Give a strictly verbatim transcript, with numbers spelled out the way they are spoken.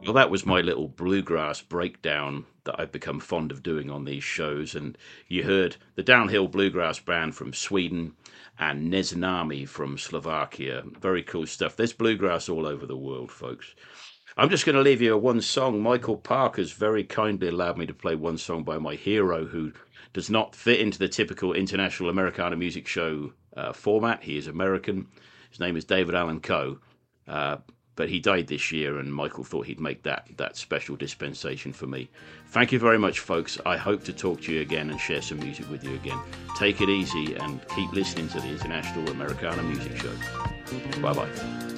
Well, that was my little bluegrass breakdown that I've become fond of doing on these shows. And you heard the Downhill Bluegrass Band from Sweden and Neznami from Slovakia. Very cool stuff. There's bluegrass all over the world, folks. I'm just going to leave you a one song. Michael Parker's very kindly allowed me to play one song by my hero, who does not fit into the typical International Americana Music Show uh, format. He is American. His name is David Allan Coe. Uh, but he died this year, and Michael thought he'd make that that special dispensation for me. Thank you very much, folks. I hope to talk to you again and share some music with you again. Take it easy and keep listening to the International Americana Music Show. Bye-bye.